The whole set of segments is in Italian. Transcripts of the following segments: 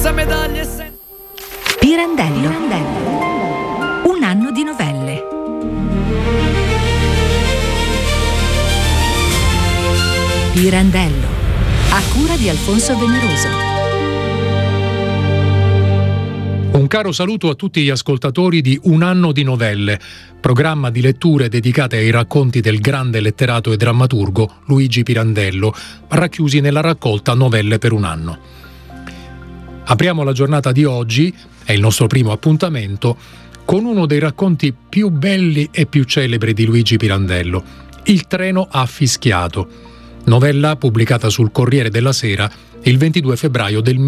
senza medaglie e Pirandello. Un anno di novelle. Pirandello, a cura di Alfonso Veneroso. Un caro saluto a tutti gli ascoltatori di Un anno di novelle, programma di letture dedicate ai racconti del grande letterato e drammaturgo Luigi Pirandello, racchiusi nella raccolta Novelle per un anno. Apriamo la giornata di oggi, è il nostro primo appuntamento, con uno dei racconti più belli e più celebri di Luigi Pirandello, Il treno ha fischiato, novella pubblicata sul Corriere della Sera il 22 febbraio del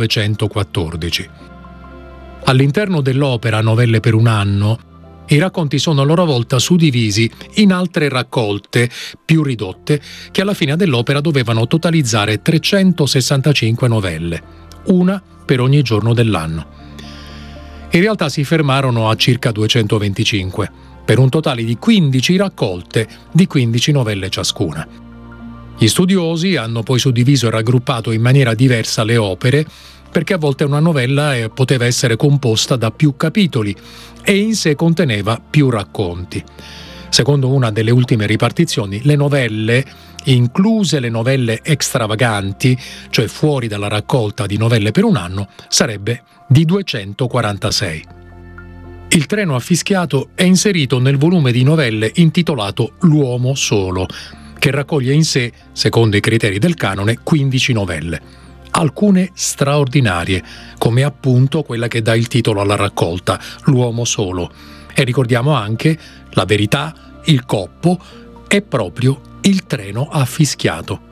1914. All'interno dell'opera Novelle per un anno, i racconti sono a loro volta suddivisi in altre raccolte più ridotte che alla fine dell'opera dovevano totalizzare 365 novelle, una per ogni giorno dell'anno. In realtà si fermarono a circa 225, per un totale di 15 raccolte di 15 novelle ciascuna. Gli studiosi hanno poi suddiviso e raggruppato in maniera diversa le opere, perché a volte una novella poteva essere composta da più capitoli e in sé conteneva più racconti. Secondo una delle ultime ripartizioni, le novelle, incluse le novelle extravaganti, cioè fuori dalla raccolta di Novelle per un anno, sarebbe di 246. Il treno ha fischiato è inserito nel volume di novelle intitolato L'uomo solo, che raccoglie in sé, secondo i criteri del canone, 15 novelle. Alcune straordinarie, come appunto quella che dà il titolo alla raccolta, L'uomo solo. E ricordiamo anche La verità, Il coppo e proprio Il treno ha fischiato.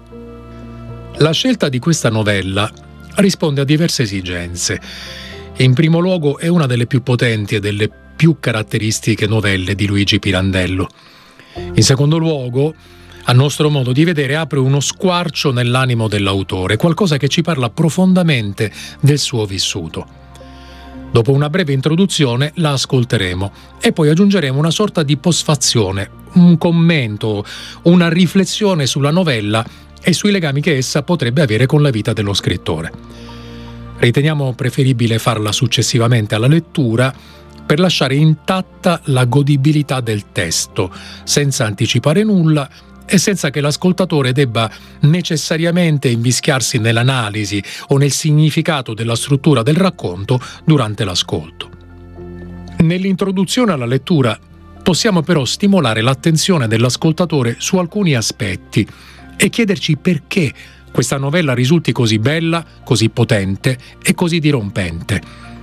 La scelta di questa novella risponde a diverse esigenze. In primo luogo è una delle più potenti e delle più caratteristiche novelle di Luigi Pirandello. In secondo luogo, a nostro modo di vedere, apre uno squarcio nell'animo dell'autore, qualcosa che ci parla profondamente del suo vissuto. Dopo una breve introduzione la ascolteremo e poi aggiungeremo una sorta di postfazione, un commento, una riflessione sulla novella e sui legami che essa potrebbe avere con la vita dello scrittore. Riteniamo preferibile farla successivamente alla lettura per lasciare intatta la godibilità del testo, senza anticipare nulla e senza che l'ascoltatore debba necessariamente invischiarsi nell'analisi o nel significato della struttura del racconto durante l'ascolto. Nell'introduzione alla lettura possiamo però stimolare l'attenzione dell'ascoltatore su alcuni aspetti e chiederci perché questa novella risulti così bella, così potente e così dirompente.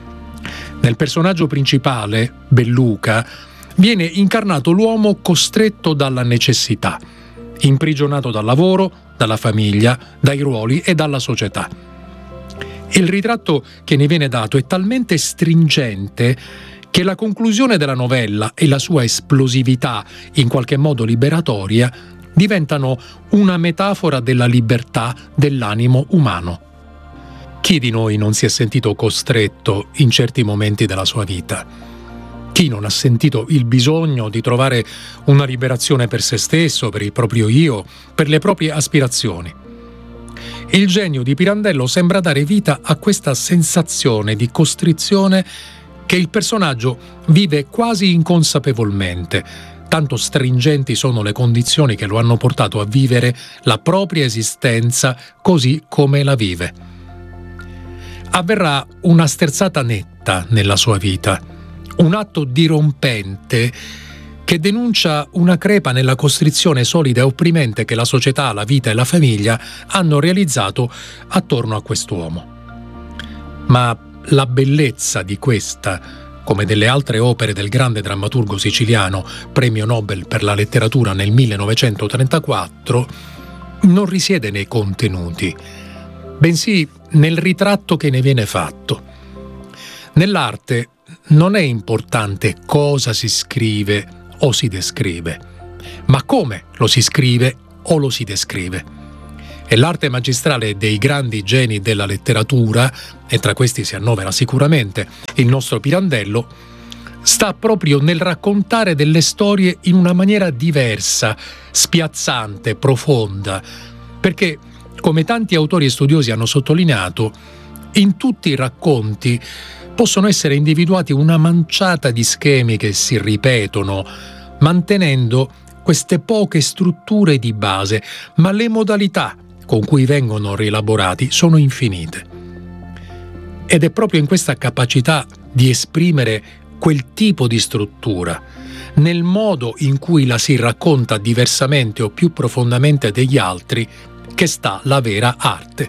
Nel personaggio principale, Belluca, viene incarnato l'uomo costretto dalla necessità, imprigionato dal lavoro, dalla famiglia, dai ruoli e dalla società. Il ritratto che ne viene dato è talmente stringente che la conclusione della novella e la sua esplosività, in qualche modo liberatoria, diventano una metafora della libertà dell'animo umano. Chi di noi non si è sentito costretto in certi momenti della sua vita? Chi non ha sentito il bisogno di trovare una liberazione per se stesso, per il proprio io, per le proprie aspirazioni? Il genio di Pirandello sembra dare vita a questa sensazione di costrizione che il personaggio vive quasi inconsapevolmente, tanto stringenti sono le condizioni che lo hanno portato a vivere la propria esistenza così come la vive. Avverrà una sterzata netta nella sua vita, un atto dirompente che denuncia una crepa nella costrizione solida e opprimente che la società, la vita e la famiglia hanno realizzato attorno a quest'uomo. Ma la bellezza di questa, come delle altre opere del grande drammaturgo siciliano, premio Nobel per la letteratura nel 1934, non risiede nei contenuti, bensì nel ritratto che ne viene fatto. Nell'arte non è importante cosa si scrive o si descrive, ma come lo si scrive o lo si descrive. E l'arte magistrale dei grandi geni della letteratura, e tra questi si annovera sicuramente il nostro Pirandello, sta proprio nel raccontare delle storie in una maniera diversa, spiazzante, profonda, perché, come tanti autori e studiosi hanno sottolineato, In tutti i racconti possono essere individuati una manciata di schemi che si ripetono, mantenendo queste poche strutture di base, ma le modalità con cui vengono rielaborati sono infinite. Ed è proprio in questa capacità di esprimere quel tipo di struttura, nel modo in cui la si racconta diversamente o più profondamente degli altri, che sta la vera arte.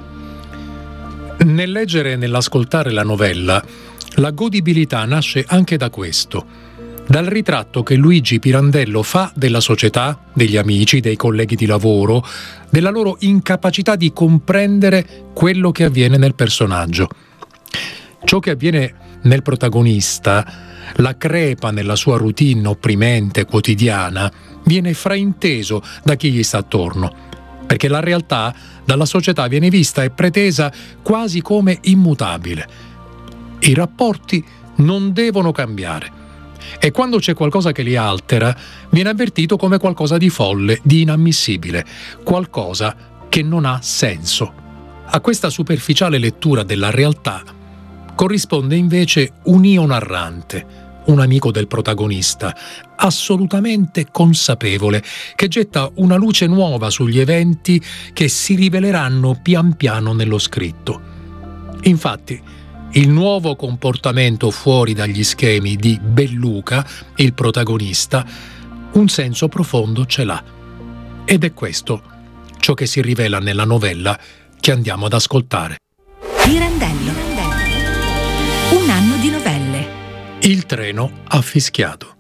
Nel leggere e nell'ascoltare la novella, la godibilità nasce anche da questo, dal ritratto che Luigi Pirandello fa della società, degli amici, dei colleghi di lavoro, della loro incapacità di comprendere quello che avviene nel personaggio. Ciò che avviene nel protagonista, la crepa nella sua routine opprimente quotidiana, viene frainteso da chi gli sta attorno, perché la realtà dalla società viene vista e pretesa quasi come immutabile. I rapporti non devono cambiare. E quando c'è qualcosa che li altera, viene avvertito come qualcosa di folle, di inammissibile, qualcosa che non ha senso. A questa superficiale lettura della realtà corrisponde invece un io narrante, un amico del protagonista, assolutamente consapevole, che getta una luce nuova sugli eventi che si riveleranno pian piano nello scritto. Infatti, il nuovo comportamento fuori dagli schemi di Belluca, il protagonista, un senso profondo ce l'ha. Ed è questo ciò che si rivela nella novella che andiamo ad ascoltare. Pirandello. Un anno di novelle. Il treno ha fischiato.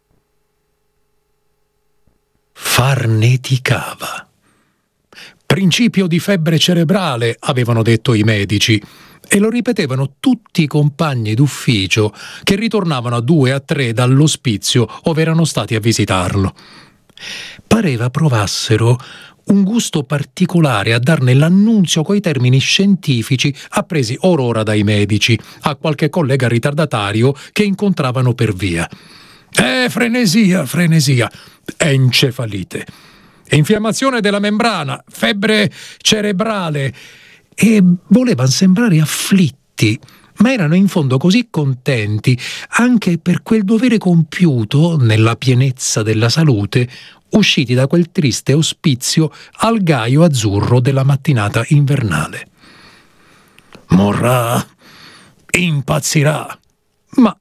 Farneticava. Principio di febbre cerebrale, avevano detto i medici, e lo ripetevano tutti i compagni d'ufficio che ritornavano a 2 a 3 dall'ospizio ove erano stati a visitarlo. Pareva provassero un gusto particolare a darne l'annunzio coi termini scientifici appresi or ora dai medici a qualche collega ritardatario che incontravano per via. Frenesia, encefalite, infiammazione della membrana, febbre cerebrale. E volevano sembrare afflitti, ma erano in fondo così contenti anche per quel dovere compiuto nella pienezza della salute, usciti da quel triste ospizio al gaio azzurro della mattinata invernale. Morrà, impazzirà, ma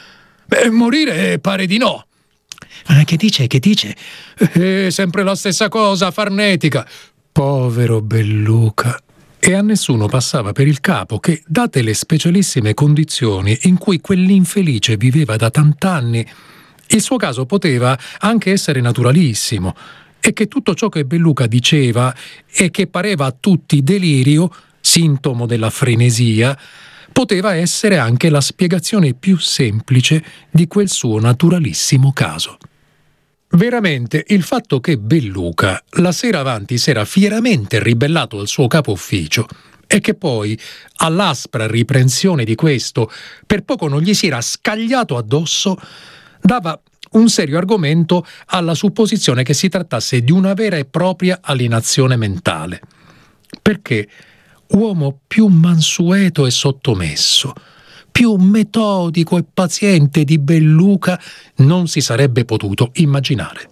morire pare di no. Che dice? Sempre la stessa cosa, farnetica. Povero Belluca. E a nessuno passava per il capo che, date le specialissime condizioni in cui quell'infelice viveva da tant'anni, il suo caso poteva anche essere naturalissimo e che tutto ciò che Belluca diceva e che pareva a tutti delirio, sintomo della frenesia, poteva essere anche la spiegazione più semplice di quel suo naturalissimo caso. Veramente, il fatto che Belluca la sera avanti si era fieramente ribellato al suo capo ufficio e che poi, all'aspra riprensione di questo, per poco non gli si era scagliato addosso, dava un serio argomento alla supposizione che si trattasse di una vera e propria alienazione mentale. Perché uomo più mansueto e sottomesso, più metodico e paziente di Belluca non si sarebbe potuto immaginare.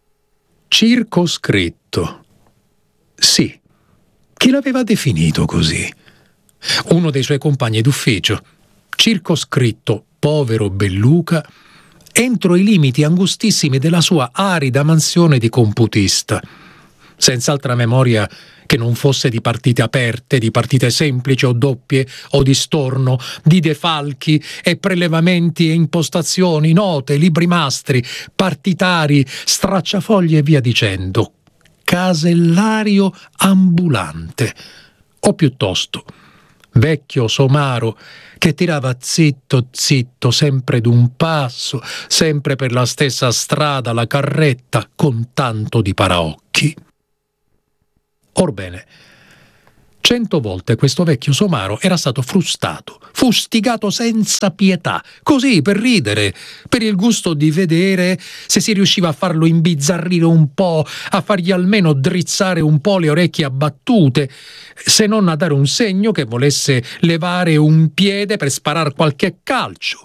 Circoscritto. Sì, chi l'aveva definito così? Uno dei suoi compagni d'ufficio. Circoscritto, povero Belluca, entro i limiti angustissimi della sua arida mansione di computista, senza altra memoria che non fosse di partite aperte, di partite semplici o doppie o di storno, di defalchi e prelevamenti e impostazioni, note, libri mastri, partitari, stracciafogli e via dicendo. Casellario ambulante, o piuttosto vecchio somaro che tirava zitto sempre d'un passo, sempre per la stessa strada la carretta con tanto di paraocchi. Orbene, 100 volte questo vecchio somaro era stato frustato, fustigato senza pietà, così per ridere, per il gusto di vedere se si riusciva a farlo imbizzarrire un po', a fargli almeno drizzare un po' le orecchie abbattute, se non a dare un segno che volesse levare un piede per sparar qualche calcio.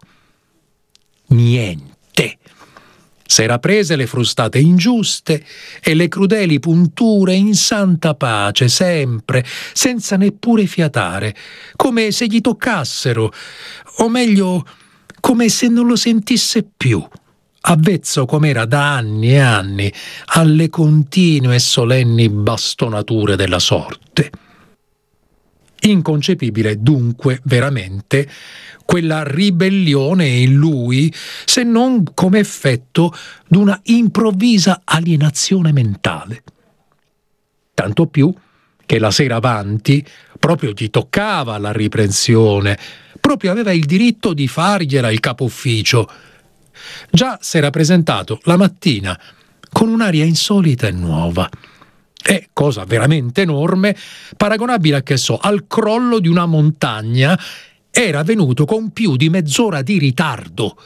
Niente. S'era prese le frustate ingiuste e le crudeli punture in santa pace, sempre, senza neppure fiatare, come se gli toccassero, o meglio, come se non lo sentisse più, avvezzo com'era da anni e anni alle continue e solenni bastonature della sorte. Inconcepibile dunque veramente quella ribellione in lui, se non come effetto d'una improvvisa alienazione mentale. Tanto più che la sera avanti proprio gli toccava la riprensione, proprio aveva il diritto di fargliela il capo ufficio. Già s'era presentato la mattina con un'aria insolita e nuova. È cosa veramente enorme, paragonabile a che so, al crollo di una montagna, era venuto con più di mezz'ora di ritardo.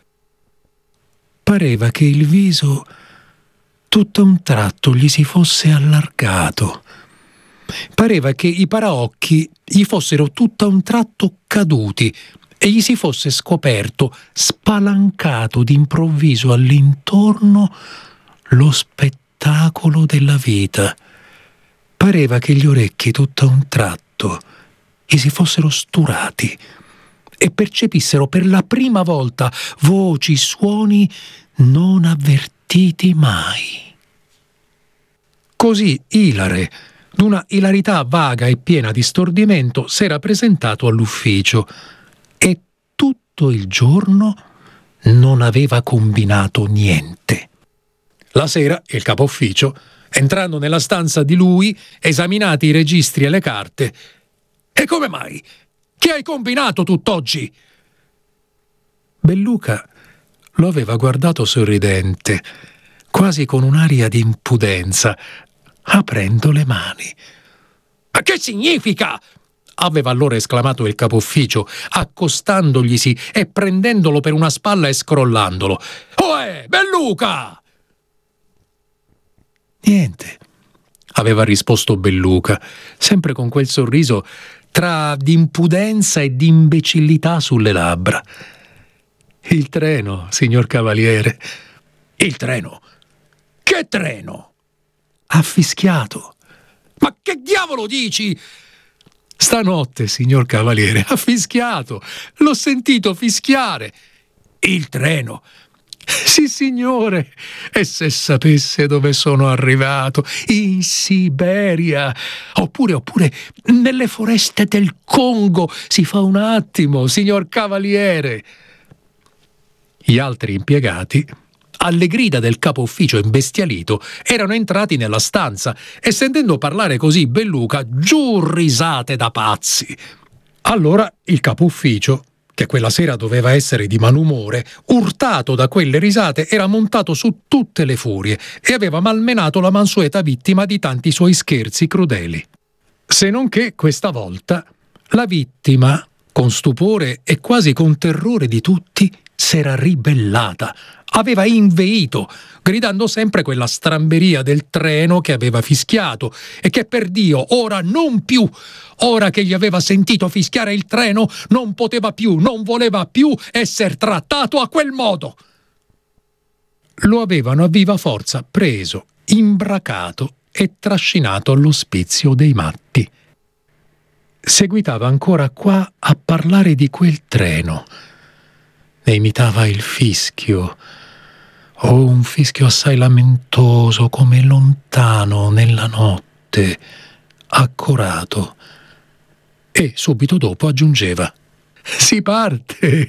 Pareva che il viso tutto a un tratto gli si fosse allargato. Pareva che i paraocchi gli fossero tutto a un tratto caduti e gli si fosse scoperto, spalancato d'improvviso all'intorno, lo spettacolo della vita. Pareva che gli orecchi tutto a un tratto gli si fossero sturati e percepissero per la prima volta voci, suoni non avvertiti mai. Così ilare, d'una ilarità vaga e piena di stordimento, s'era presentato all'ufficio e tutto il giorno non aveva combinato niente. La sera il capo ufficio, entrando nella stanza di lui, esaminati i registri e le carte: «E come mai? Che hai combinato tutt'oggi?» Belluca lo aveva guardato sorridente, quasi con un'aria di impudenza, aprendo le mani. «Ma che significa?» aveva allora esclamato il capo ufficio, accostandoglisi e prendendolo per una spalla e scrollandolo. «Ohè, Belluca!» «Niente», aveva risposto Belluca, sempre con quel sorriso tra d'impudenza e d'imbecillità sulle labbra. «Il treno, signor Cavaliere». «Il treno? Che treno?» «Ha fischiato». «Ma che diavolo dici?» «Stanotte, signor Cavaliere, ha fischiato. L'ho sentito fischiare». «Il treno?» «Sì, signore, e se sapesse dove sono arrivato, in Siberia, oppure nelle foreste del Congo, si fa un attimo, signor Cavaliere». Gli altri impiegati, alle grida del capo ufficio imbestialito, erano entrati nella stanza e, sentendo parlare così Belluca, giù risate da pazzi. Allora il capo ufficio, che quella sera doveva essere di malumore, urtato da quelle risate, era montato su tutte le furie e aveva malmenato la mansueta vittima di tanti suoi scherzi crudeli. Se non che questa volta la vittima, con stupore e quasi con terrore di tutti, s'era ribellata, aveva inveito, gridando sempre quella stramberia del treno che aveva fischiato e che, per Dio, ora non più, ora che gli aveva sentito fischiare il treno, non poteva più, non voleva più esser trattato a quel modo. Lo avevano a viva forza preso, imbracato e trascinato all'ospizio dei matti. Seguitava ancora qua a parlare di quel treno. Ne imitava il fischio, un fischio assai lamentoso, come lontano nella notte, accorato. E subito dopo aggiungeva: si parte,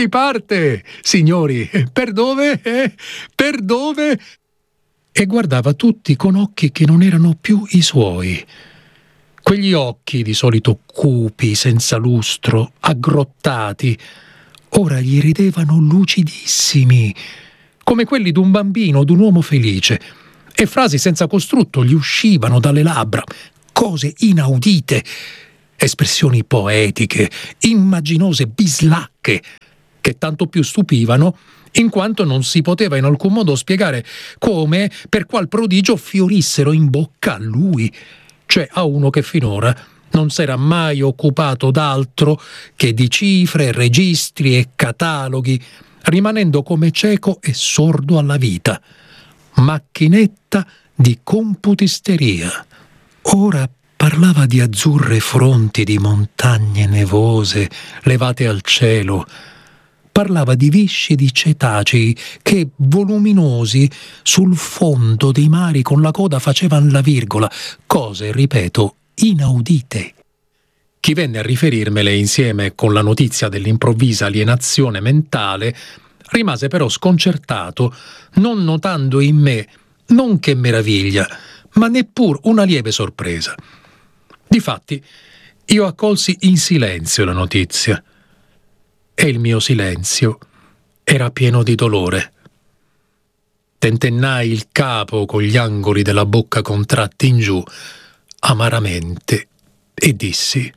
signori, per dove? Per dove?» E guardava tutti con occhi che non erano più i suoi. Quegli occhi di solito cupi, senza lustro, aggrottati, ora gli ridevano lucidissimi, come quelli d'un bambino, d'un uomo felice, e frasi senza costrutto gli uscivano dalle labbra. cose inaudite, espressioni poetiche, immaginose bislacche, che tanto più stupivano in quanto non si poteva in alcun modo spiegare come, per qual prodigio fiorissero in bocca a lui, cioè a uno che finora non s'era mai occupato d'altro che di cifre, registri e cataloghi, rimanendo come cieco e sordo alla vita, macchinetta di computisteria. Ora parlava di azzurre fronti di montagne nevose levate al cielo, parlava di viscidi cetacei che, voluminosi, sul fondo dei mari con la coda facevano la virgola, cose, ripeto, inaudite. Chi venne a riferirmele insieme con la notizia dell'improvvisa alienazione mentale rimase però sconcertato, non notando in me non che meraviglia, ma neppur una lieve sorpresa. Difatti, io accolsi in silenzio la notizia, e il mio silenzio era pieno di dolore. Tentennai il capo con gli angoli della bocca contratti in giù, amaramente, e dissi: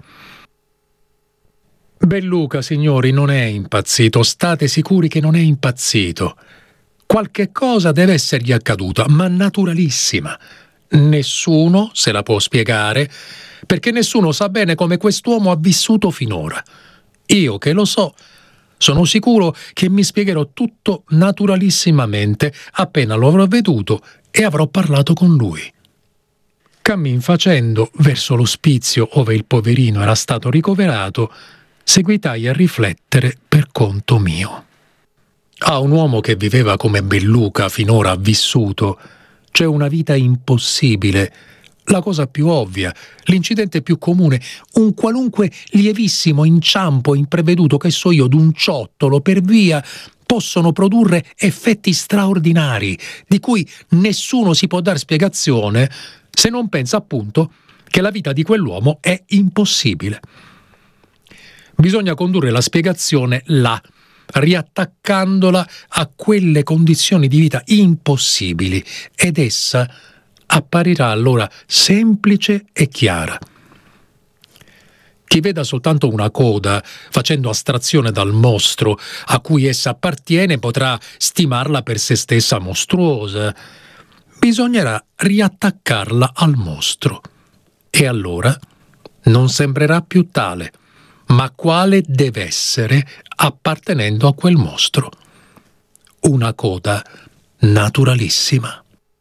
Belluca, signori, non è impazzito, state sicuri che non è impazzito. Qualche cosa deve essergli accaduta, ma naturalissima. Nessuno se la può spiegare, perché nessuno sa bene come quest'uomo ha vissuto finora. Io che lo so, sono sicuro che mi spiegherò tutto naturalissimamente appena lo avrò veduto e avrò parlato con lui. Cammin facendo verso l'ospizio ove il poverino era stato ricoverato, seguitai a riflettere per conto mio. A un uomo che viveva come Belluca finora ha vissuto, c'è una vita impossibile, la cosa più ovvia, l'incidente più comune, un qualunque lievissimo inciampo impreveduto, che so io, d'un ciottolo per via, possono produrre effetti straordinari, di cui nessuno si può dar spiegazione se non pensa appunto che la vita di quell'uomo è impossibile. Bisogna condurre la spiegazione là, riattaccandola a quelle condizioni di vita impossibili, ed essa apparirà allora semplice e chiara. Chi veda soltanto una coda, facendo astrazione dal mostro a cui essa appartiene, potrà stimarla per se stessa mostruosa. Bisognerà riattaccarla al mostro, e allora non sembrerà più tale, ma quale deve essere appartenendo a quel mostro. Una coda naturalissima.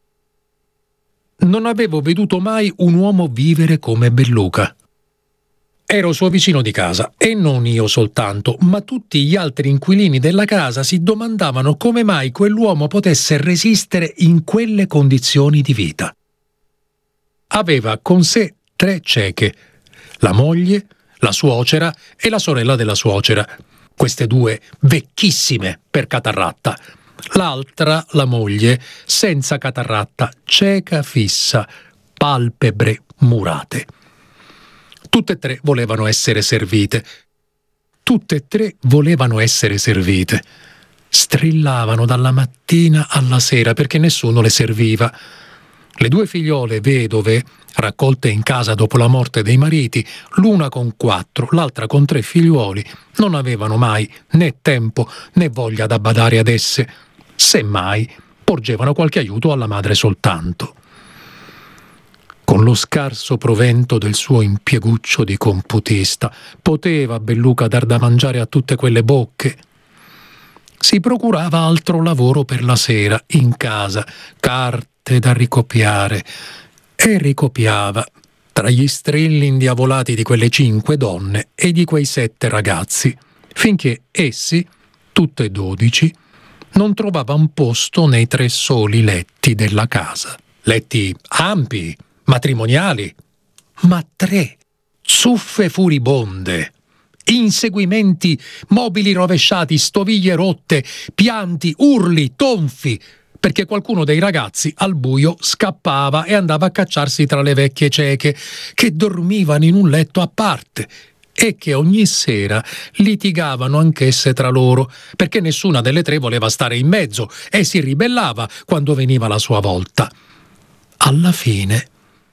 Non avevo veduto mai un uomo vivere come Belluca. Ero suo vicino di casa, e non io soltanto, ma tutti gli altri inquilini della casa si domandavano come mai quell'uomo potesse resistere in quelle condizioni di vita. Aveva con sé 3 cieche, la moglie, la suocera e la sorella della suocera, queste 2 vecchissime per catarratta. L'altra, la moglie, senza catarratta, cieca fissa, palpebre murate. Tutte e 3 volevano essere servite. Tutte e 3 volevano essere servite. Strillavano dalla mattina alla sera perché nessuno le serviva. Le 2 figliole vedove, raccolte in casa dopo la morte dei mariti, l'una con 4, l'altra con 3 figliuoli, non avevano mai né tempo né voglia da badare ad esse. Semmai porgevano qualche aiuto alla madre soltanto. Con lo scarso provento del suo impieguccio di computista, poteva Belluca dar da mangiare a tutte quelle bocche? Si procurava altro lavoro per la sera, in casa, carte da ricopiare, e ricopiava tra gli strilli indiavolati di quelle 5 donne e di quei 7 ragazzi, finché essi, tutte 12, non trovavano posto nei 3 soli letti della casa. Letti ampi, matrimoniali, ma 3 zuffe furibonde, inseguimenti, mobili rovesciati, stoviglie rotte, pianti, urli, tonfi, perché qualcuno dei ragazzi al buio scappava e andava a cacciarsi tra le vecchie cieche, che dormivano in un letto a parte e che ogni sera litigavano anch'esse tra loro, perché nessuna delle 3 voleva stare in mezzo e si ribellava quando veniva la sua volta. Alla fine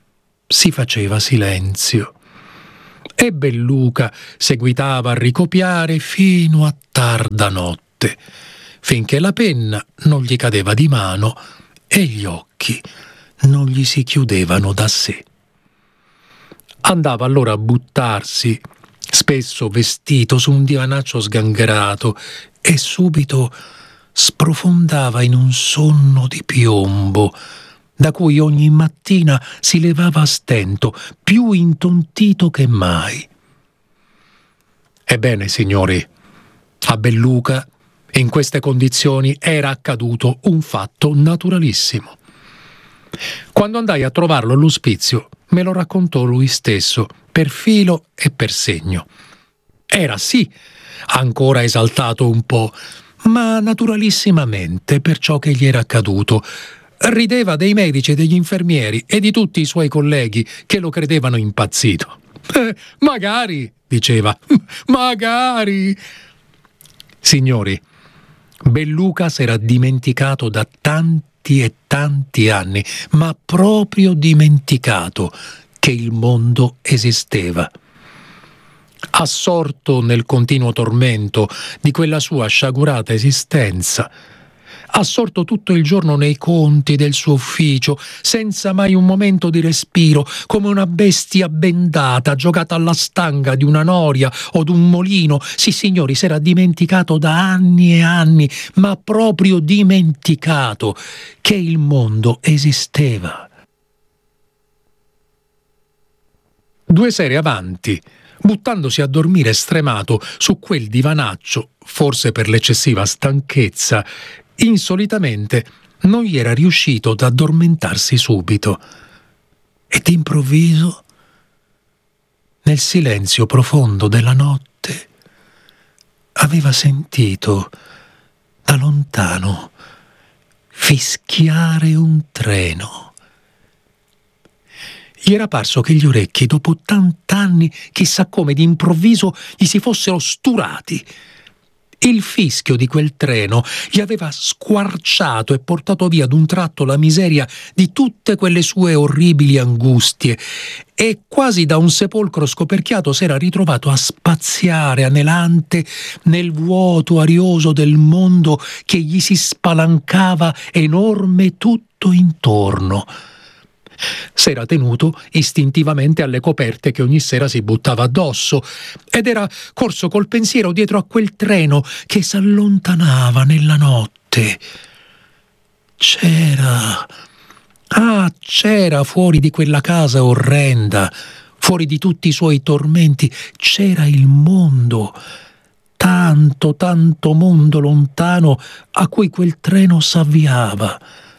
si faceva silenzio e Belluca seguitava a ricopiare fino a tarda notte, finché la penna non gli cadeva di mano e gli occhi non gli si chiudevano da sé. Andava allora a buttarsi, spesso vestito, su un divanaccio sgangherato e subito sprofondava in un sonno di piombo, da cui ogni mattina si levava a stento, più intontito che mai. Ebbene, signori, a Belluca, in queste condizioni, era accaduto un fatto naturalissimo. Quando andai a trovarlo all'ospizio, me lo raccontò lui stesso, per filo e per segno. Era sì, ancora esaltato un po', ma naturalissimamente per ciò che gli era accaduto. Rideva dei medici e degli infermieri e di tutti i suoi colleghi che lo credevano impazzito. Magari, diceva, magari. Signori, Belluca s'era dimenticato da tanti e tanti anni, ma proprio dimenticato che il mondo esisteva. Assorto nel continuo tormento di quella sua sciagurata esistenza, assorto tutto il giorno nei conti del suo ufficio, senza mai un momento di respiro, come una bestia bendata giocata alla stanga di una noria o d'un molino. Sì, signori, s'era dimenticato da anni e anni, ma proprio dimenticato che il mondo esisteva. 2 sere avanti, buttandosi a dormire stremato su quel divanaccio, forse per l'eccessiva stanchezza, insolitamente non gli era riuscito ad addormentarsi subito. E d'improvviso, nel silenzio profondo della notte, aveva sentito da lontano fischiare un treno. Gli era parso che gli orecchi, dopo tant'anni, chissà come d'improvviso gli si fossero sturati. Il fischio di quel treno gli aveva squarciato e portato via d'un tratto la miseria di tutte quelle sue orribili angustie e quasi da un sepolcro scoperchiato s'era ritrovato a spaziare anelante nel vuoto arioso del mondo che gli si spalancava enorme tutto intorno. S'era tenuto istintivamente alle coperte che ogni sera si buttava addosso ed era corso col pensiero dietro a quel treno che s'allontanava nella notte. C'era fuori di quella casa orrenda, fuori di tutti i suoi tormenti, c'era il mondo, tanto, tanto mondo lontano a cui quel treno s'avviava.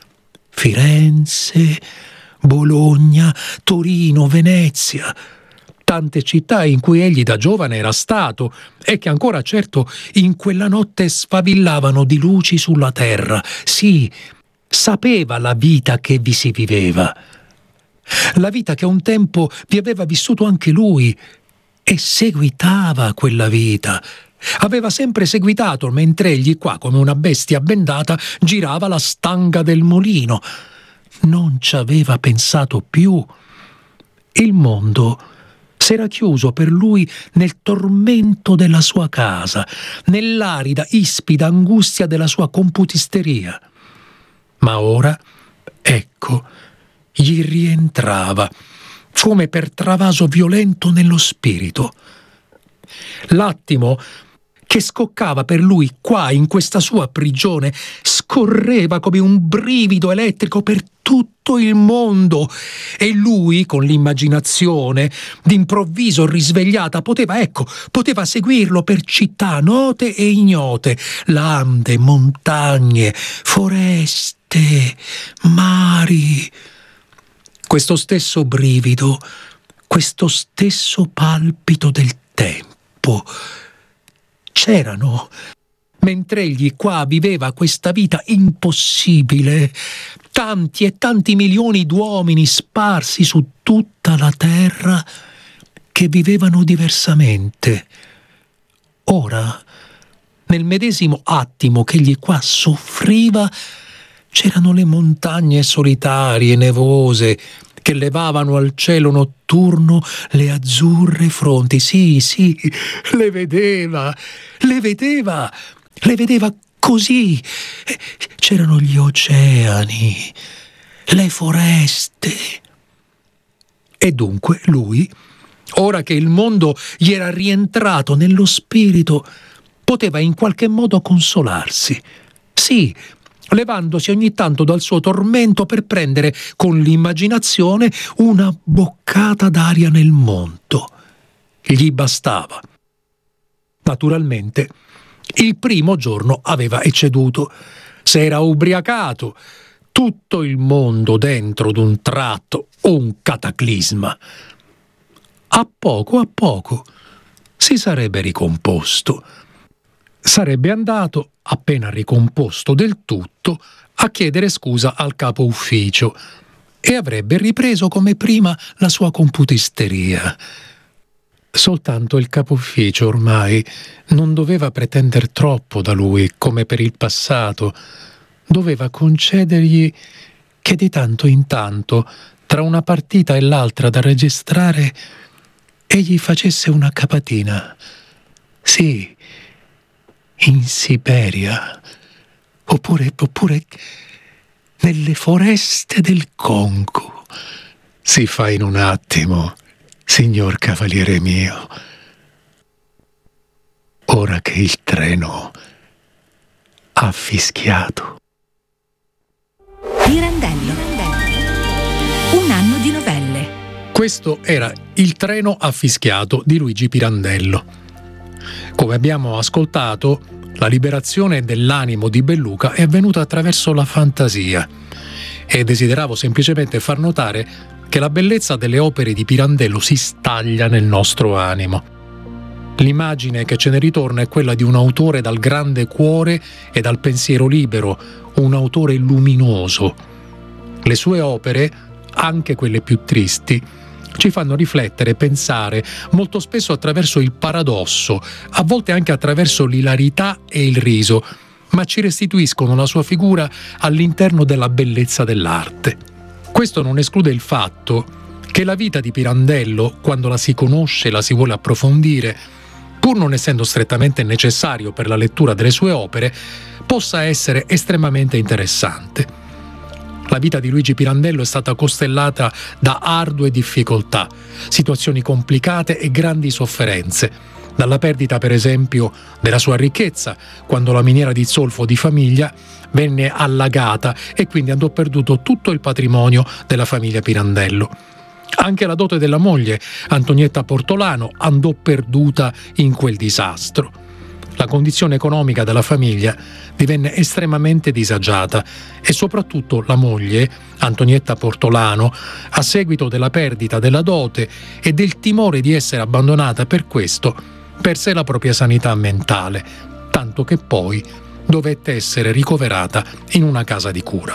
Firenze, Bologna, Torino, Venezia, tante città in cui egli da giovane era stato e che ancora certo in quella notte sfavillavano di luci sulla terra. Sì, sapeva la vita che vi si viveva, la vita che un tempo vi aveva vissuto anche lui e seguitava quella vita. Aveva sempre seguitato mentre egli qua, come una bestia bendata, girava la stanga del molino. Non ci aveva pensato più. Il mondo s'era chiuso per lui nel tormento della sua casa, nell'arida, ispida angustia della sua computisteria. Ma ora, ecco, gli rientrava, come per travaso violento nello spirito. L'attimo che scoccava per lui qua in questa sua prigione scorreva come un brivido elettrico per tutto il mondo e lui, con l'immaginazione d'improvviso risvegliata, poteva seguirlo per città note e ignote, lande, montagne, foreste, mari. Questo stesso brivido, questo stesso palpito del tempo c'erano mentre egli qua viveva questa vita impossibile, tanti e tanti milioni d'uomini sparsi su tutta la terra che vivevano diversamente. Ora, nel medesimo attimo che egli qua soffriva, c'erano le montagne solitarie, nevose, che levavano al cielo notturno le azzurre fronti. Sì, le vedeva così. C'erano gli oceani, le foreste. E dunque lui, ora che il mondo gli era rientrato nello spirito, poteva in qualche modo consolarsi. Sì, levandosi ogni tanto dal suo tormento per prendere con l'immaginazione una boccata d'aria nel mondo. Gli bastava. Naturalmente, il primo giorno aveva ecceduto. S'era ubriacato. Tutto il mondo dentro d'un tratto, un cataclisma. A poco si sarebbe ricomposto. Sarebbe andato, appena ricomposto del tutto, a chiedere scusa al capo ufficio e avrebbe ripreso come prima la sua computisteria. Soltanto il capo ufficio ormai non doveva pretender troppo da lui come per il passato. Doveva concedergli che di tanto in tanto, tra una partita e l'altra da registrare, egli facesse una capatina. Sì, in Siberia, oppure nelle foreste del Congo. Si fa in un attimo, signor cavaliere mio. Ora che il treno ha fischiato. Pirandello. Un anno di novelle. Questo era Il treno ha fischiato di Luigi Pirandello. Come abbiamo ascoltato, la liberazione dell'animo di Belluca è avvenuta attraverso la fantasia e desideravo semplicemente far notare che la bellezza delle opere di Pirandello si staglia nel nostro animo. L'immagine che ce ne ritorna è quella di un autore dal grande cuore e dal pensiero libero, un autore luminoso. Le sue opere, anche quelle più tristi, ci fanno riflettere, pensare, molto spesso attraverso il paradosso, a volte anche attraverso l'ilarità e il riso, ma ci restituiscono la sua figura all'interno della bellezza dell'arte. Questo non esclude il fatto che la vita di Pirandello, quando la si conosce e la si vuole approfondire, pur non essendo strettamente necessario per la lettura delle sue opere, possa essere estremamente interessante. La vita di Luigi Pirandello è stata costellata da ardue difficoltà, situazioni complicate e grandi sofferenze, dalla perdita per esempio della sua ricchezza, quando la miniera di zolfo di famiglia venne allagata e quindi andò perduto tutto il patrimonio della famiglia Pirandello. Anche la dote della moglie, Antonietta Portolano, andò perduta in quel disastro. La condizione economica della famiglia divenne estremamente disagiata e soprattutto la moglie, Antonietta Portolano, a seguito della perdita della dote e del timore di essere abbandonata per questo, perse la propria sanità mentale, tanto che poi dovette essere ricoverata in una casa di cura.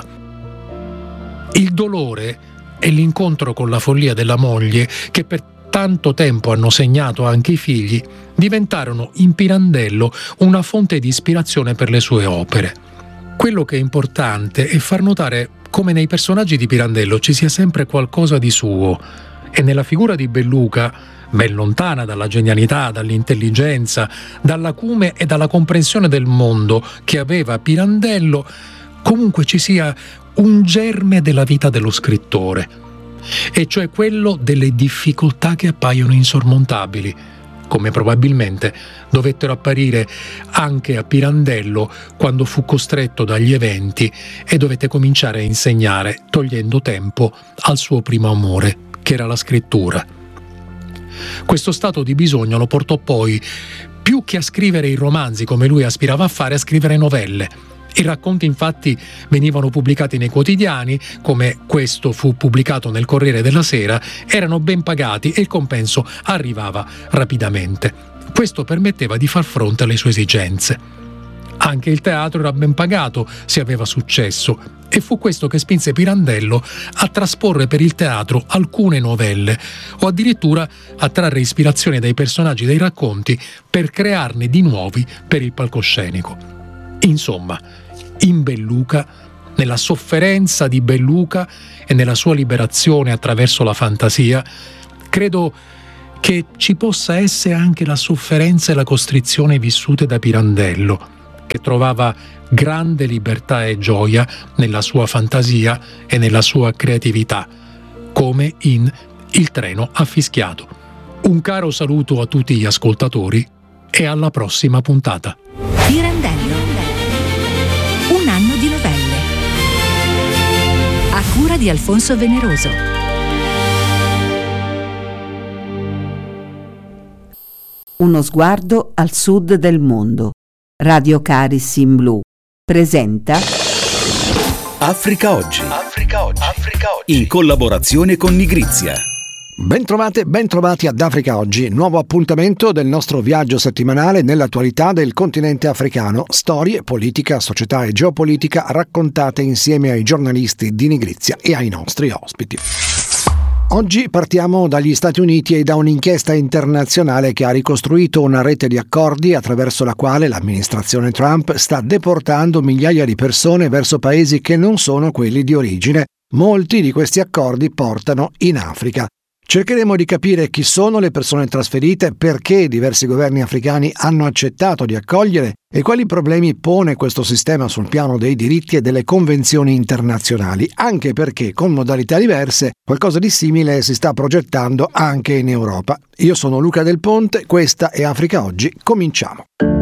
Il dolore e l'incontro con la follia della moglie, che per tanto tempo hanno segnato anche i figli, diventarono in Pirandello una fonte di ispirazione per le sue opere. Quello che è importante è far notare come nei personaggi di Pirandello ci sia sempre qualcosa di suo, e nella figura di Belluca, ben lontana dalla genialità, dall'intelligenza, dall'acume e dalla comprensione del mondo che aveva Pirandello, comunque ci sia un germe della vita dello scrittore, e cioè quello delle difficoltà che appaiono insormontabili, come probabilmente dovettero apparire anche a Pirandello quando fu costretto dagli eventi e dovette cominciare a insegnare, togliendo tempo al suo primo amore, che era la scrittura. Questo stato di bisogno lo portò poi, più che a scrivere i romanzi come lui aspirava a fare, a scrivere novelle. I racconti infatti venivano pubblicati nei quotidiani, come questo fu pubblicato nel Corriere della Sera, erano ben pagati e il compenso arrivava rapidamente. Questo permetteva di far fronte alle sue esigenze. Anche il teatro era ben pagato se aveva successo, e fu questo che spinse Pirandello a trasporre per il teatro alcune novelle, o addirittura a trarre ispirazione dai personaggi dei racconti per crearne di nuovi per il palcoscenico. Insomma, in Belluca nella sofferenza di Belluca e nella sua liberazione attraverso la fantasia, credo che ci possa essere anche la sofferenza e la costrizione vissute da Pirandello, che trovava grande libertà e gioia nella sua fantasia e nella sua creatività, come in Il treno ha fischiato. Un caro saluto a tutti gli ascoltatori e alla prossima puntata. Pirandello. Un anno di novelle. A cura di Alfonso Veneroso. Uno sguardo al sud del mondo. Radio Caris in Blu presenta Africa Oggi. In collaborazione con Nigrizia. Bentrovate, bentrovati ad Africa Oggi, nuovo appuntamento del nostro viaggio settimanale nell'attualità del continente africano, storie, politica, società e geopolitica raccontate insieme ai giornalisti di Nigrizia e ai nostri ospiti. Oggi partiamo dagli Stati Uniti e da un'inchiesta internazionale che ha ricostruito una rete di accordi attraverso la quale l'amministrazione Trump sta deportando migliaia di persone verso paesi che non sono quelli di origine. Molti di questi accordi portano in Africa. Cercheremo di capire chi sono le persone trasferite, perché diversi governi africani hanno accettato di accogliere e quali problemi pone questo sistema sul piano dei diritti e delle convenzioni internazionali, anche perché con modalità diverse qualcosa di simile si sta progettando anche in Europa. Io sono Luca Del Ponte, questa è Africa Oggi, cominciamo.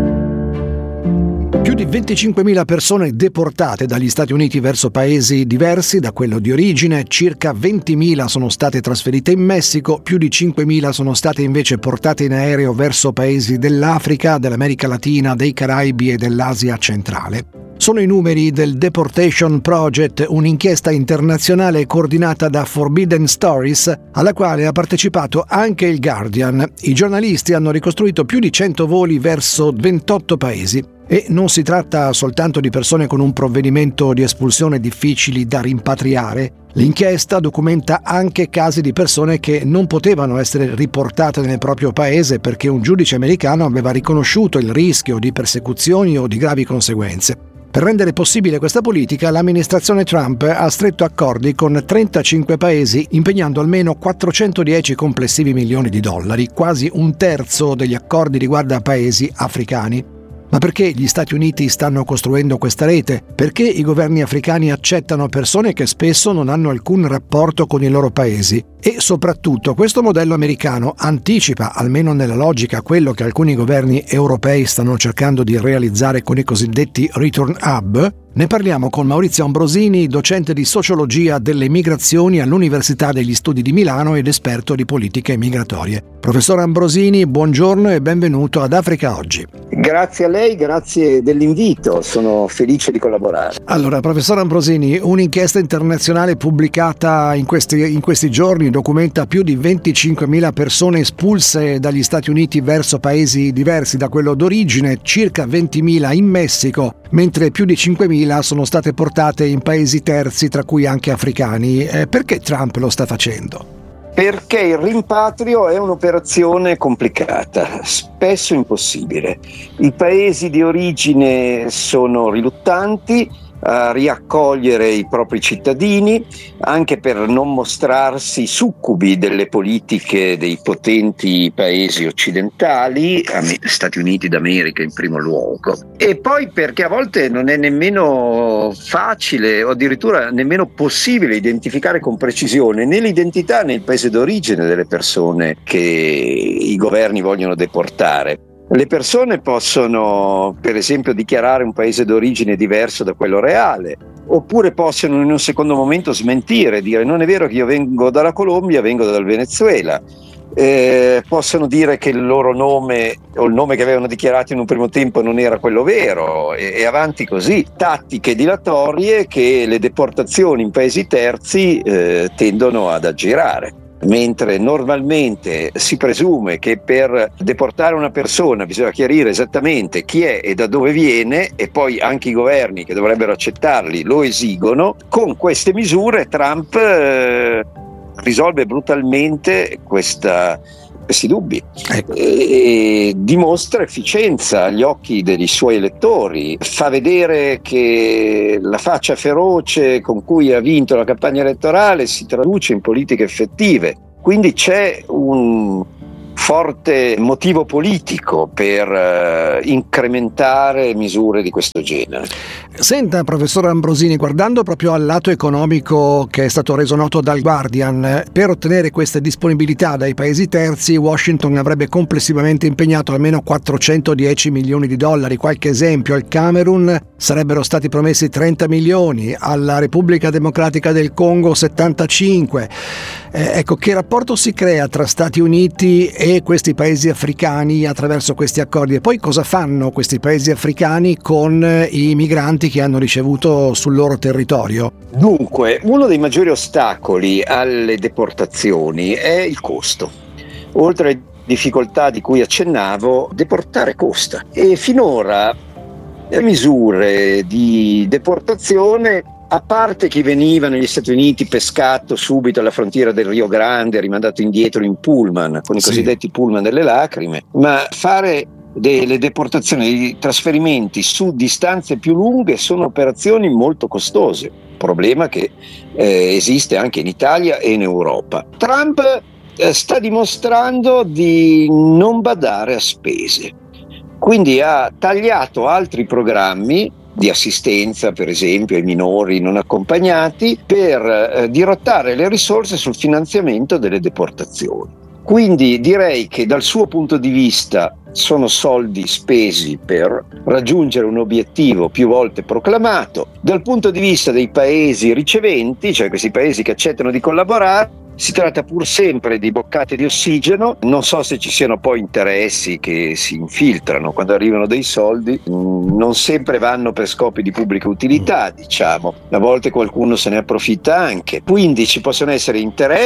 Più di 25.000 persone deportate dagli Stati Uniti verso paesi diversi da quello di origine, circa 20.000 sono state trasferite in Messico, più di 5.000 sono state invece portate in aereo verso paesi dell'Africa, dell'America Latina, dei Caraibi e dell'Asia centrale. Sono i numeri del Deportation Project, un'inchiesta internazionale coordinata da Forbidden Stories, alla quale ha partecipato anche il Guardian. I giornalisti hanno ricostruito più di 100 voli verso 28 paesi. E non si tratta soltanto di persone con un provvedimento di espulsione difficili da rimpatriare. L'inchiesta documenta anche casi di persone che non potevano essere riportate nel proprio paese perché un giudice americano aveva riconosciuto il rischio di persecuzioni o di gravi conseguenze. Per rendere possibile questa politica, l'amministrazione Trump ha stretto accordi con 35 paesi, impegnando almeno 410 complessivi milioni di dollari, quasi un terzo degli accordi riguarda paesi africani. Ma perché gli Stati Uniti stanno costruendo questa rete? Perché i governi africani accettano persone che spesso non hanno alcun rapporto con i loro paesi? E soprattutto questo modello americano anticipa, almeno nella logica, quello che alcuni governi europei stanno cercando di realizzare con i cosiddetti Return Hub? Ne parliamo con Maurizio Ambrosini, docente di sociologia delle migrazioni all'Università degli Studi di Milano ed esperto di politiche migratorie. Professor Ambrosini, buongiorno e benvenuto ad Africa Oggi. Grazie a lei, grazie dell'invito, sono felice di collaborare. Allora, professor Ambrosini, un'inchiesta internazionale pubblicata in questi giorni documenta più di 25.000 persone espulse dagli Stati Uniti verso paesi diversi da quello d'origine, circa 20.000 in Messico, mentre più di 5.000 sono state portate in paesi terzi, tra cui anche africani. Perché Trump lo sta facendo? Perché il rimpatrio è un'operazione complicata, spesso impossibile. I paesi di origine sono riluttanti a riaccogliere i propri cittadini, anche per non mostrarsi succubi delle politiche dei potenti paesi occidentali, Stati Uniti d'America in primo luogo, e poi perché a volte non è nemmeno facile o addirittura nemmeno possibile identificare con precisione né l'identità né il paese d'origine delle persone che i governi vogliono deportare. Le persone possono, per esempio, dichiarare un paese d'origine diverso da quello reale, oppure possono in un secondo momento smentire, dire non è vero che io vengo dalla Colombia, vengo dal Venezuela. Possono dire che il loro nome o il nome che avevano dichiarato in un primo tempo non era quello vero e avanti così. Tattiche dilatorie che le deportazioni in paesi terzi tendono ad aggirare. Mentre normalmente si presume che per deportare una persona bisogna chiarire esattamente chi è e da dove viene, e poi anche i governi che dovrebbero accettarli lo esigono, con queste misure Trump risolve brutalmente questa questi dubbi e dimostra efficienza agli occhi dei suoi elettori, fa vedere che la faccia feroce con cui ha vinto la campagna elettorale si traduce in politiche effettive, quindi c'è un forte motivo politico per incrementare misure di questo genere. Senta, professor Ambrosini, guardando proprio al lato economico che è stato reso noto dal Guardian, per ottenere queste disponibilità dai paesi terzi Washington avrebbe complessivamente impegnato almeno 410 milioni di dollari. Qualche esempio: al Camerun sarebbero stati promessi 30 milioni, alla Repubblica Democratica del Congo 75. Ecco, che rapporto si crea tra Stati Uniti e questi paesi africani attraverso questi accordi? E poi cosa fanno questi paesi africani con i migranti che hanno ricevuto sul loro territorio? Dunque, uno dei maggiori ostacoli alle deportazioni è il costo. Oltre alle difficoltà di cui accennavo, deportare costa, e finora le misure di deportazione, a parte chi veniva negli Stati Uniti pescato subito alla frontiera del Rio Grande, rimandato indietro in pullman, con i cosiddetti pullman delle lacrime, ma fare delle deportazioni, dei trasferimenti su distanze più lunghe sono operazioni molto costose, problema che esiste anche in Italia e in Europa. Trump sta dimostrando di non badare a spese, quindi ha tagliato altri programmi di assistenza, per esempio ai minori non accompagnati, per dirottare le risorse sul finanziamento delle deportazioni. Quindi direi che dal suo punto di vista sono soldi spesi per raggiungere un obiettivo più volte proclamato. Dal punto di vista dei paesi riceventi, cioè questi paesi che accettano di collaborare, si tratta pur sempre di boccate di ossigeno. Non so se ci siano poi interessi che si infiltrano quando arrivano dei soldi, non sempre vanno per scopi di pubblica utilità, diciamo, a volte qualcuno se ne approfitta anche, quindi ci possono essere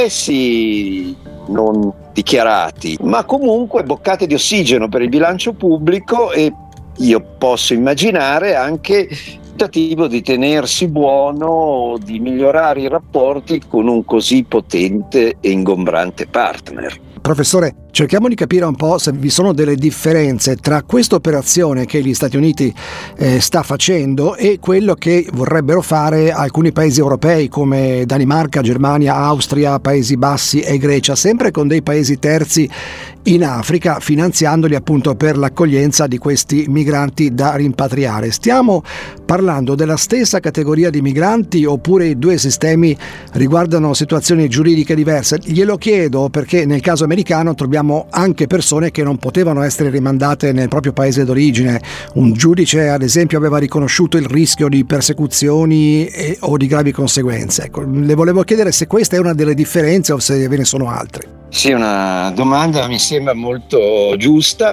interessi non dichiarati, ma comunque boccate di ossigeno per il bilancio pubblico, e io posso immaginare anche tentativo di tenersi buono, di migliorare i rapporti con un così potente e ingombrante partner. Professore, cerchiamo di capire un po' se vi sono delle differenze tra questa operazione che gli Stati Uniti sta facendo e quello che vorrebbero fare alcuni paesi europei come Danimarca, Germania, Austria, Paesi Bassi e Grecia, sempre con dei paesi terzi in Africa, finanziandoli appunto per l'accoglienza di questi migranti da rimpatriare. Stiamo parlando della stessa categoria di migranti oppure i due sistemi riguardano situazioni giuridiche diverse? Glielo chiedo perché nel caso americano troviamo anche persone che non potevano essere rimandate nel proprio paese d'origine. Un giudice, ad esempio, aveva riconosciuto il rischio di persecuzioni o di gravi conseguenze. Ecco, le volevo chiedere se questa è una delle differenze o se ve ne sono altre. Sì, una domanda mi sembra molto giusta.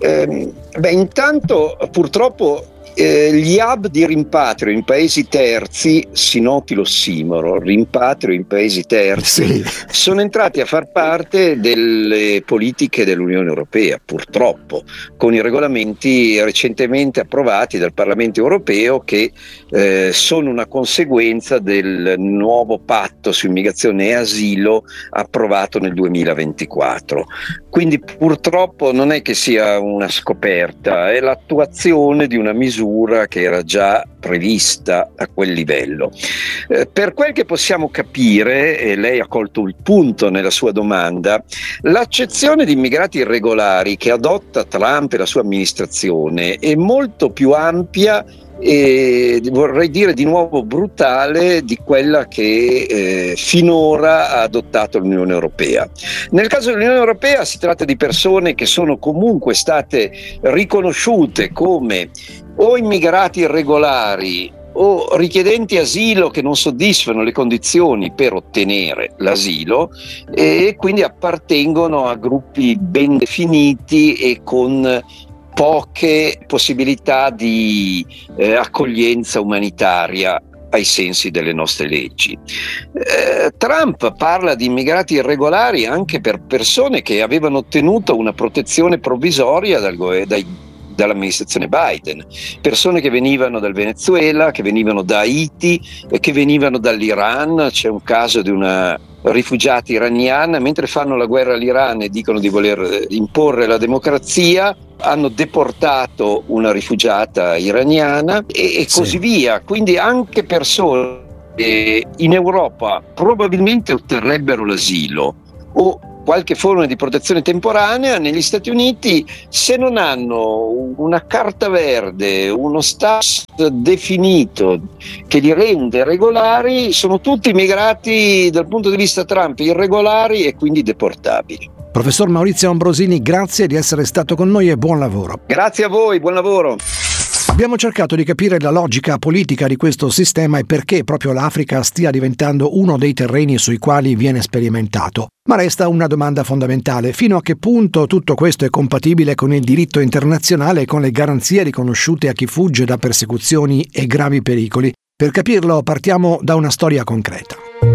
Intanto purtroppo gli hub di rimpatrio in paesi terzi, si noti l'ossimoro, rimpatrio in paesi terzi, sono entrati a far parte delle politiche dell'Unione Europea, purtroppo, con i regolamenti recentemente approvati dal Parlamento Europeo che sono una conseguenza del nuovo patto su immigrazione e asilo approvato nel 2024. Quindi purtroppo non è che sia una scoperta, è l'attuazione di una misura che era già prevista a quel livello. Per quel che possiamo capire, e lei ha colto il punto nella sua domanda, l'accezione di immigrati irregolari che adotta Trump e la sua amministrazione è molto più ampia e vorrei dire di nuovo brutale di quella che finora ha adottato l'Unione Europea. Nel caso dell'Unione Europea si tratta di persone che sono comunque state riconosciute come o immigrati irregolari o richiedenti asilo che non soddisfano le condizioni per ottenere l'asilo e quindi appartengono a gruppi ben definiti e con poche possibilità di accoglienza umanitaria ai sensi delle nostre leggi. Trump parla di immigrati irregolari anche per persone che avevano ottenuto una protezione provvisoria dai dall'amministrazione Biden, persone che venivano dal Venezuela, che venivano da Haiti e che venivano dall'Iran. C'è un caso di una rifugiata iraniana, mentre fanno la guerra all'Iran e dicono di voler imporre la democrazia, hanno deportato una rifugiata iraniana e così via. Quindi anche persone che in Europa probabilmente otterrebbero l'asilo o qualche forma di protezione temporanea, negli Stati Uniti, se non hanno una carta verde, uno status definito che li rende regolari, sono tutti immigrati dal punto di vista Trump, irregolari e quindi deportabili. Professor Maurizio Ambrosini, grazie di essere stato con noi e buon lavoro. Grazie a voi, buon lavoro. Abbiamo cercato di capire la logica politica di questo sistema e perché proprio l'Africa stia diventando uno dei terreni sui quali viene sperimentato. Ma resta una domanda fondamentale: fino a che punto tutto questo è compatibile con il diritto internazionale e con le garanzie riconosciute a chi fugge da persecuzioni e gravi pericoli? Per capirlo partiamo da una storia concreta.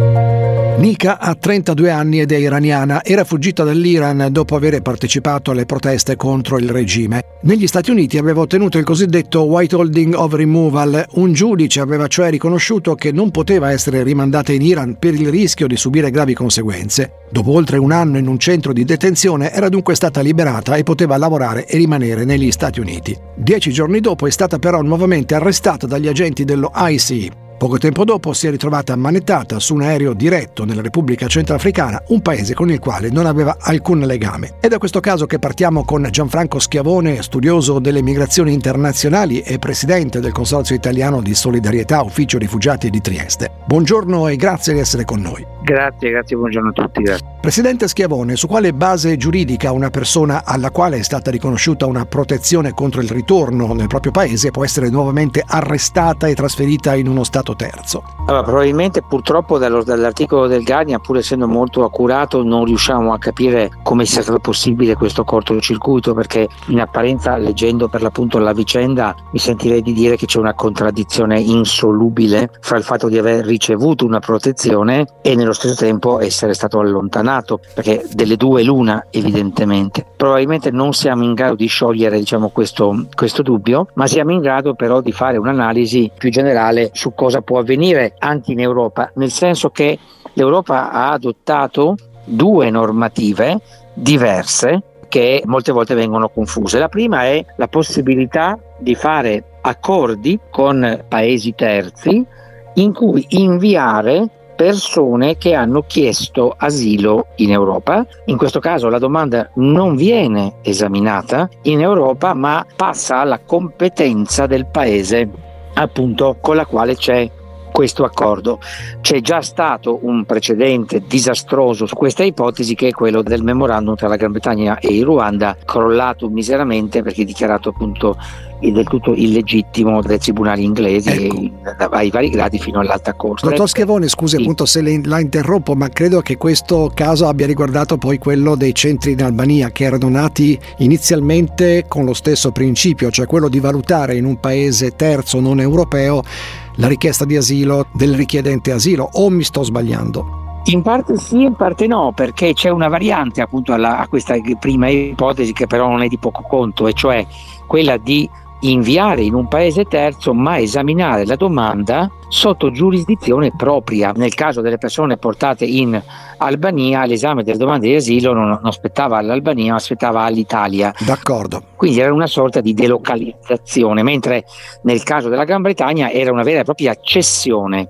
Nika ha 32 anni ed è iraniana. Era fuggita dall'Iran dopo aver partecipato alle proteste contro il regime. Negli Stati Uniti aveva ottenuto il cosiddetto withholding of removal. Un giudice aveva cioè riconosciuto che non poteva essere rimandata in Iran per il rischio di subire gravi conseguenze. Dopo oltre un anno in un centro di detenzione era dunque stata liberata e poteva lavorare e rimanere negli Stati Uniti. 10 giorni dopo è stata però nuovamente arrestata dagli agenti dello ICE. Poco tempo dopo si è ritrovata ammanettata su un aereo diretto nella Repubblica Centrafricana, un paese con il quale non aveva alcun legame. È da questo caso che partiamo con Gianfranco Schiavone, studioso delle migrazioni internazionali e presidente del Consorzio Italiano di Solidarietà Ufficio Rifugiati di Trieste. Buongiorno e grazie di essere con noi. Grazie, buongiorno a tutti. Grazie. Presidente Schiavone, su quale base giuridica una persona alla quale è stata riconosciuta una protezione contro il ritorno nel proprio paese può essere nuovamente arrestata e trasferita in uno stato terzo? Allora, probabilmente purtroppo dall'articolo del Guardian, pur essendo molto accurato, non riusciamo a capire come sia stato possibile questo cortocircuito, perché in apparenza, leggendo per l'appunto la vicenda, mi sentirei di dire che c'è una contraddizione insolubile fra il fatto di aver ricevuto una protezione e nello stesso tempo essere stato allontanato, perché delle due l'una evidentemente. Probabilmente non siamo in grado di sciogliere questo dubbio, ma siamo in grado però di fare un'analisi più generale su cosa può avvenire anche in Europa, nel senso che l'Europa ha adottato due normative diverse che molte volte vengono confuse. La prima è la possibilità di fare accordi con paesi terzi in cui inviare persone che hanno chiesto asilo in Europa. In questo caso la domanda non viene esaminata in Europa, ma passa alla competenza del paese appunto con la quale c'è questo accordo. C'è già stato un precedente disastroso su questa ipotesi, che è quello del memorandum tra la Gran Bretagna e il Ruanda, crollato miseramente perché dichiarato appunto del tutto illegittimo dai tribunali inglesi, ai vari gradi fino all'alta corte. Dottor Schiavone, scusi appunto se la interrompo, ma credo che questo caso abbia riguardato poi quello dei centri in Albania, che erano nati inizialmente con lo stesso principio, cioè quello di valutare in un paese terzo non europeo la richiesta di asilo del richiedente asilo, o mi sto sbagliando? In parte sì, in parte no, perché c'è una variante appunto a questa prima ipotesi che però non è di poco conto, e cioè quella di inviare in un paese terzo ma esaminare la domanda sotto giurisdizione propria. Nel caso delle persone portate in Albania, l'esame delle domande di asilo non aspettava all'Albania ma aspettava all'Italia. D'accordo. Quindi era una sorta di delocalizzazione, mentre nel caso della Gran Bretagna era una vera e propria cessione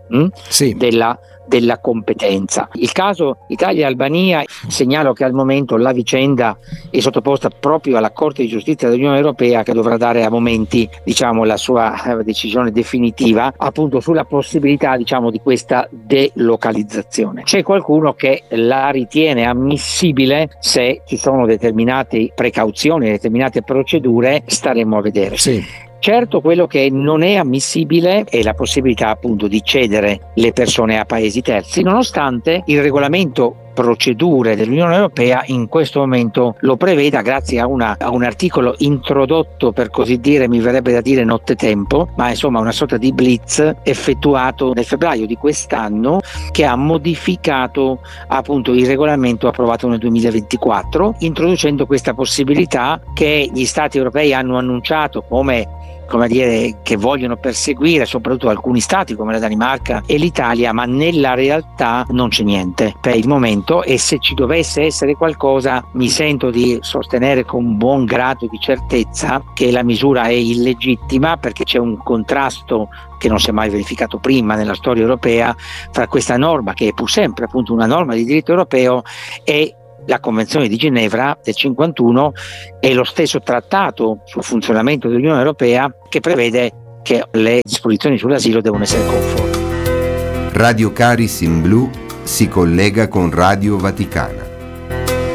della competenza. Il caso Italia-Albania, segnalo che al momento la vicenda è sottoposta proprio alla Corte di Giustizia dell'Unione Europea, che dovrà dare a momenti la sua decisione definitiva appunto sulla possibilità di questa delocalizzazione. C'è qualcuno che la ritiene ammissibile se ci sono determinate precauzioni, determinate procedure, staremo a vedere. Sì. Certo, quello che non è ammissibile è la possibilità appunto di cedere le persone a paesi terzi, nonostante il regolamento procedure dell'Unione Europea in questo momento lo preveda, grazie a un articolo introdotto, per così dire, mi verrebbe da dire nottetempo, ma insomma una sorta di blitz effettuato nel febbraio di quest'anno, che ha modificato appunto il regolamento approvato nel 2024, introducendo questa possibilità che gli Stati europei hanno annunciato come dire, che vogliono perseguire, soprattutto alcuni stati come la Danimarca e l'Italia, ma nella realtà non c'è niente per il momento, e se ci dovesse essere qualcosa mi sento di sostenere con un buon grado di certezza che la misura è illegittima, perché c'è un contrasto che non si è mai verificato prima nella storia europea fra questa norma, che è pur sempre appunto una norma di diritto europeo, e la Convenzione di Ginevra del 51 e lo stesso trattato sul funzionamento dell'Unione Europea, che prevede che le disposizioni sull'asilo devono essere conformi. Radio Caris in Blu si collega con Radio Vaticana.